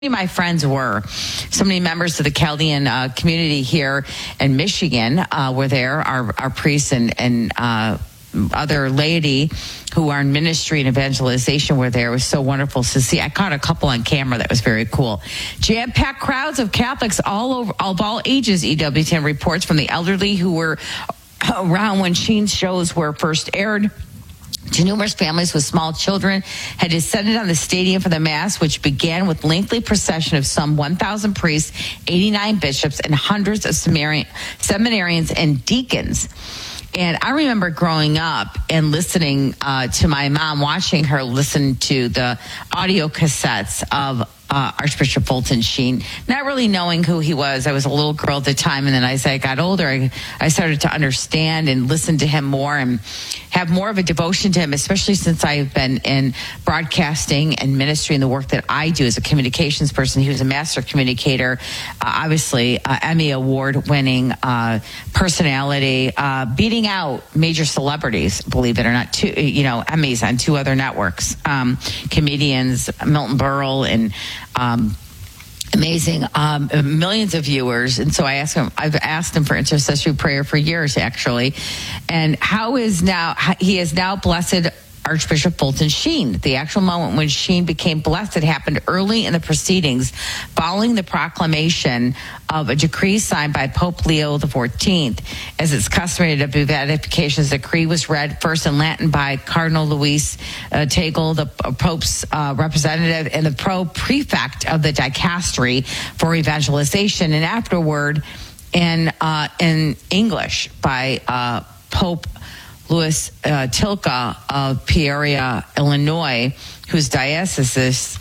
my friends were. So many members of the Chaldean community here in Michigan were there. Our priests and other laity who are in ministry and evangelization were there. It was so wonderful to see. I caught a couple on camera. That was very cool. Jam-packed crowds of Catholics of all ages, EWTN reports, from the elderly who were around when Sheen's shows were first aired to numerous families with small children had descended on the stadium for the Mass, which began with lengthy procession of some 1,000 priests, 89 bishops, and hundreds of seminarians and deacons. And I remember growing up and listening to my mom, watching her listen to the audio cassettes of Archbishop Fulton Sheen, not really knowing who he was. I was a little girl at the time, and then as I got older, I started to understand and listen to him more and have more of a devotion to him, especially since I've been in broadcasting and ministry and the work that I do as a communications person. He was a master communicator, obviously Emmy Award-winning personality, beating out major celebrities, believe it or not, Emmys on two other networks, comedians, Milton Berle and amazing, millions of viewers. And so I've asked him for intercessory prayer for years, actually. And he is now blessed Archbishop Fulton Sheen. The actual moment when Sheen became blessed happened early in the proceedings following the proclamation of a decree signed by Pope Leo XIV. As it's customary to beatifications, the decree was read first in Latin by Cardinal Luis Tagle, the Pope's representative and the prefect of the dicastery for evangelization, and afterward in English by Pope Louis Tilka of Peoria, Illinois, whose diocese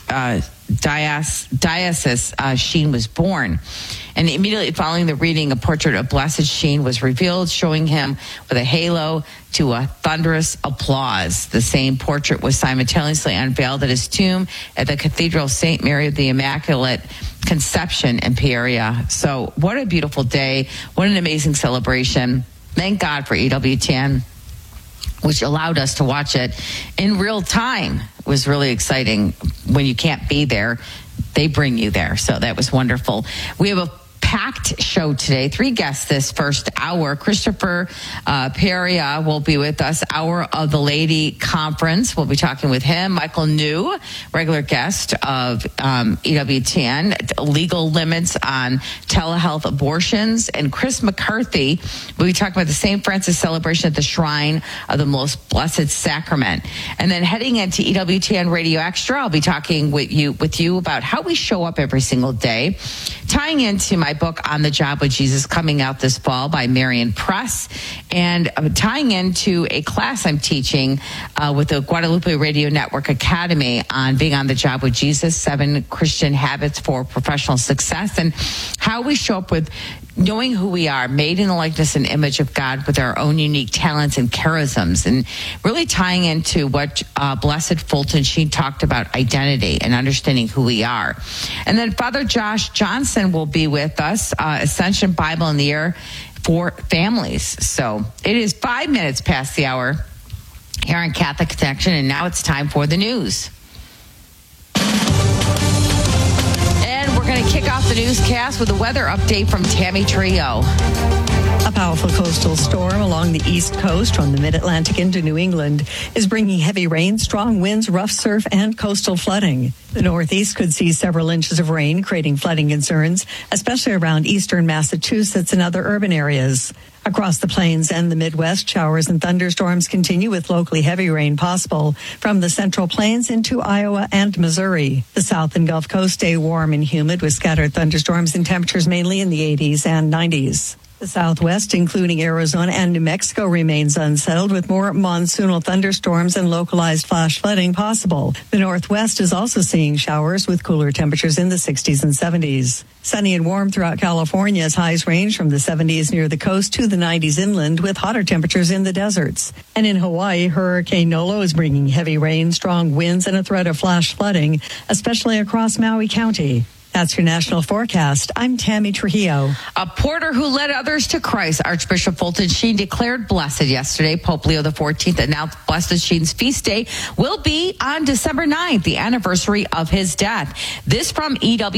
Sheen was born. And immediately following the reading, a portrait of Blessed Sheen was revealed, showing him with a halo to a thunderous applause. The same portrait was simultaneously unveiled at his tomb at the Cathedral of St. Mary of the Immaculate Conception in Peoria. So what a beautiful day. What an amazing celebration. Thank God for EWTN, which allowed us to watch it in real time. It was really exciting. When you can't be there, they bring you there. So that was wonderful. We have a packed show today. 3 guests this first hour. Christopher Peria will be with us. Hour of the Lady Conference. We'll be talking with him. Michael New, regular guest of EWTN. Legal limits on telehealth abortions. And Chris McCarthy will be talking about the St. Francis celebration at the Shrine of the Most Blessed Sacrament. And then heading into EWTN Radio Extra, I'll be talking with you about how we show up every single day, tying into my book On the Job with Jesus, coming out this fall by Marian Press, and tying into a class I'm teaching with the Guadalupe Radio Network Academy on being on the job with Jesus, 7 Christian habits for professional success, and how we show up with knowing who we are, made in the likeness and image of God with our own unique talents and charisms, and really tying into what Blessed Fulton Sheen talked about, identity and understanding who we are. And then Father Josh Johnson will be with us, Ascension Bible in the Air for Families. So it is 5 minutes past the hour here on Catholic Connection, and now it's time for the news. We're going to kick off the newscast with a weather update from Tammy Trio. A powerful coastal storm along the east coast from the mid-Atlantic into New England is bringing heavy rain, strong winds, rough surf, and coastal flooding. The Northeast could see several inches of rain, creating flooding concerns, especially around eastern Massachusetts and other urban areas. Across the plains and the Midwest, showers and thunderstorms continue with locally heavy rain possible from the Central Plains into Iowa and Missouri. The South and Gulf Coast stay warm and humid with scattered thunderstorms and temperatures mainly in the 80s and 90s. The Southwest, including Arizona and New Mexico, remains unsettled with more monsoonal thunderstorms and localized flash flooding possible. The Northwest is also seeing showers with cooler temperatures in the 60s and 70s. Sunny and warm throughout California as highs range from the 70s near the coast to the 90s inland with hotter temperatures in the deserts. And in Hawaii, Hurricane Nolo is bringing heavy rain, strong winds, and a threat of flash flooding, especially across Maui County. That's your national forecast. I'm Tammy Trujillo. A porter who led others to Christ, Archbishop Fulton Sheen declared blessed yesterday. Pope Leo XIV announced Blessed Sheen's feast day will be on December 9th, the anniversary of his death. This from EW.